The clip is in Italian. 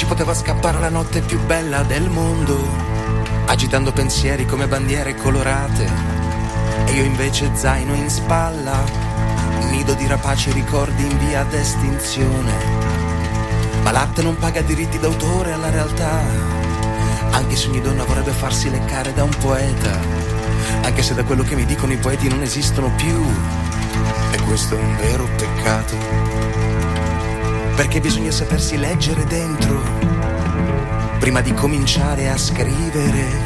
poteva scappare la notte più bella del mondo, agitando pensieri come bandiere colorate, e io invece zaino in spalla, nido di rapaci ricordi in via d'estinzione. Ma l'arte non paga diritti d'autore alla realtà, anche se ogni donna vorrebbe farsi leccare da un poeta, anche se da quello che mi dicono i poeti non esistono più, e questo è un vero peccato, perché bisogna sapersi leggere dentro prima di cominciare a scrivere.